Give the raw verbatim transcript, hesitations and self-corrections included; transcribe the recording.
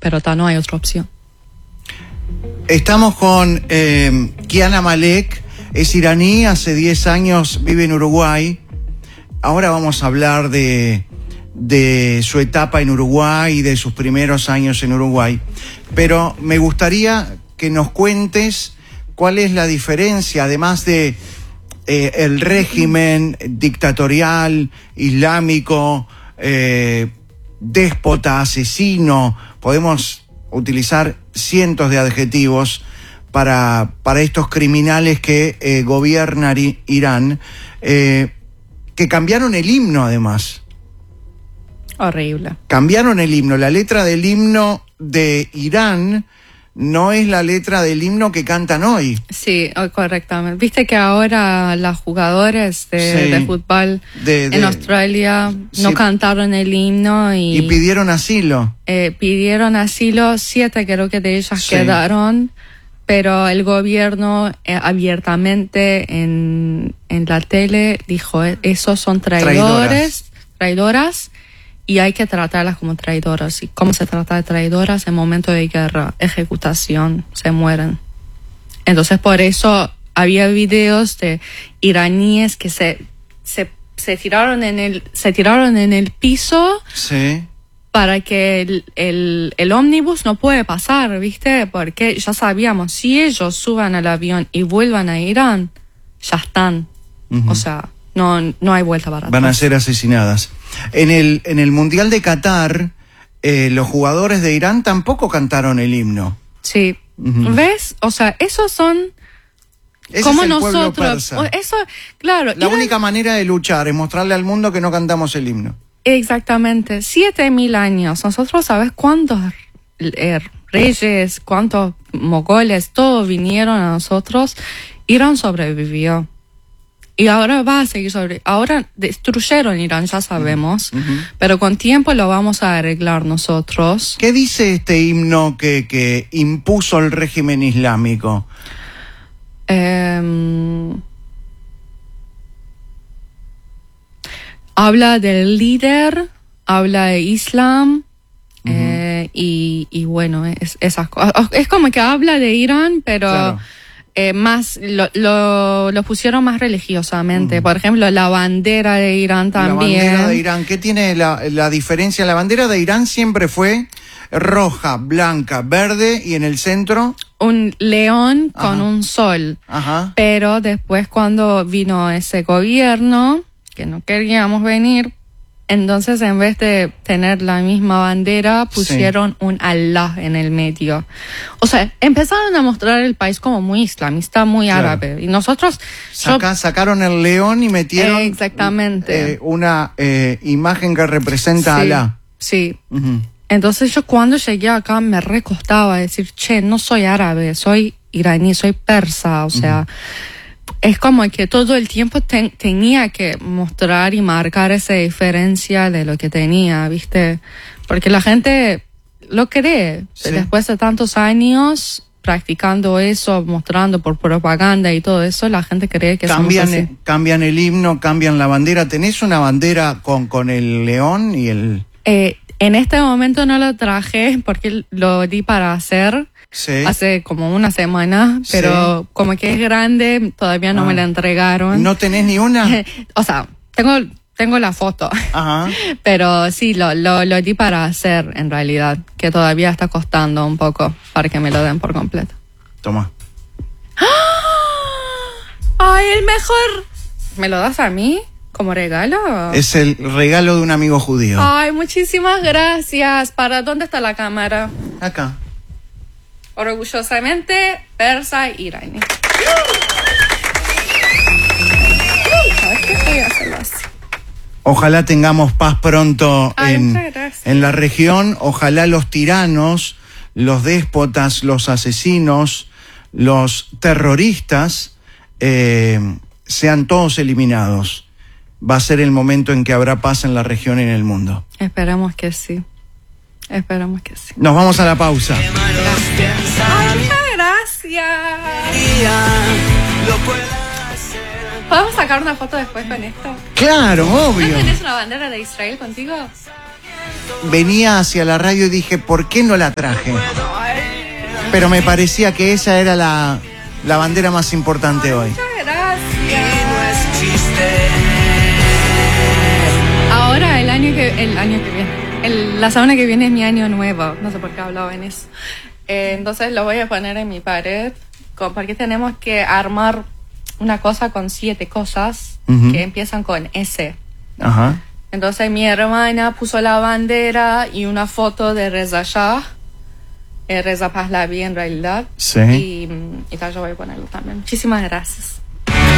pero ta, no hay otra opción. Estamos con eh, Kiana Malek, es iraní, hace diez años vive en Uruguay. Ahora vamos a hablar de, de su etapa en Uruguay y de sus primeros años en Uruguay. Pero me gustaría que nos cuentes cuál es la diferencia, además de eh, el régimen dictatorial, islámico, eh, déspota, asesino. Podemos utilizar cientos de adjetivos para, para estos criminales que eh, gobiernan Irán, eh, que cambiaron el himno además. Horrible. Cambiaron el himno. La letra del himno de Irán no es la letra del himno que cantan hoy. Sí, correctamente. Viste que ahora las jugadoras de, sí, de fútbol de, de, en Australia sí, no cantaron el himno y, y pidieron asilo. Eh, pidieron asilo, siete creo que de ellas sí quedaron, pero el gobierno eh, abiertamente en, en la tele dijo, eh, esos son traidores, traidoras. traidoras, y hay que tratarlas como traidoras. ¿Y cómo se trata de traidoras? En momento de guerra, ejecutación, se mueren. Entonces por eso había videos de iraníes que se, se, se tiraron en el, se tiraron en el piso. Sí. Para que el, el, el ómnibus no puede pasar, ¿viste? Porque ya sabíamos, si ellos suban al avión y vuelvan a Irán, ya están. Uh-huh. O sea, no, no hay vuelta para atrás. Van a ser asesinadas. En el, en el Mundial de Qatar, eh, los jugadores de Irán tampoco cantaron el himno. Sí. Uh-huh. ¿Ves? O sea, esos son... Ese como es el nosotros. pueblo persa. Eso, claro. La Irán... única manera de luchar es mostrarle al mundo que no cantamos el himno. Exactamente, siete mil años. Nosotros, ¿sabes cuántos eh, reyes, cuántos mogoles, todos vinieron a nosotros? Irán sobrevivió. Y ahora va a seguir sobre. Ahora destruyeron Irán, ya sabemos, uh-huh. pero con tiempo lo vamos a arreglar nosotros. ¿Qué dice este himno que, que impuso el régimen islámico? Eh, Habla del líder, habla de Islam, uh-huh. eh, y, y bueno, es, esas cosas. Es como que habla de Irán, pero claro. eh, más lo, lo, lo pusieron más religiosamente. Uh-huh. Por ejemplo, la bandera de Irán también. La bandera de Irán, ¿qué tiene la, la diferencia? La bandera de Irán siempre fue roja, blanca, verde y en el centro... un león con Ajá. un sol. Ajá. Pero después cuando vino ese gobierno... que no queríamos venir, entonces en vez de tener la misma bandera, pusieron sí. un Allah en el medio. O sea, empezaron a mostrar el país como muy islamista, muy claro. árabe. Y nosotros... Saca, yo, sacaron el león y metieron eh, exactamente. Eh, una eh, imagen que representa sí, a Allah. Sí. Uh-huh. Entonces yo cuando llegué acá me recostaba decir, che, no soy árabe, soy iraní, soy persa, o sea... Uh-huh. Es como que todo el tiempo ten, tenía que mostrar y marcar esa diferencia de lo que tenía, ¿viste? Porque la gente lo cree. Sí. Después de tantos años practicando eso, mostrando por propaganda y todo eso, la gente cree que cambian, somos así. Cambian el himno, cambian la bandera. ¿Tenés una bandera con, con el león y el...? Eh, en este momento no lo traje porque lo di para hacer... Sí. Hace como una semana, pero sí. como que es grande, todavía no ah. me la entregaron. ¿No tenés ni una? O sea, tengo tengo la foto. Ajá. Pero sí, lo, lo, lo di para hacer en realidad, que todavía está costando un poco para que me lo den por completo. Toma. ¡Ay, el mejor! ¿Me lo das a mí como regalo? Es el regalo de un amigo judío. Ay, muchísimas gracias. ¿Para dónde está la cámara? Acá. Orgullosamente, persa e iraní. ¿Sabes qué? Voy a hacerlo así. Ojalá tengamos paz pronto Ay, en, en la región. Ojalá los tiranos, los déspotas, los asesinos, los terroristas eh, sean todos eliminados. Va a ser el momento en que habrá paz en la región y en el mundo. Esperamos que sí. Esperamos que sí. Nos vamos a la pausa. Ay, muchas gracias. ¿Podemos sacar una foto después con esto? Claro, obvio. ¿No tenés una bandera de Israel contigo? venía hacia la radio y dije, ¿por qué no la traje? Pero me parecía que esa era la, la bandera más importante hoy. Muchas gracias. Ahora el año que el año que viene, el, la semana que viene es mi año nuevo. No sé por qué hablaba en eso. Eh, entonces lo voy a poner en mi pared, con, porque tenemos que armar una cosa con siete cosas uh-huh. que empiezan con S. Ajá. Uh-huh. Entonces mi hermana puso la bandera y una foto de Reza Shah, eh, Reza Pahlavi en realidad. Sí. Y, y tal, yo voy a ponerlo también. Muchísimas gracias.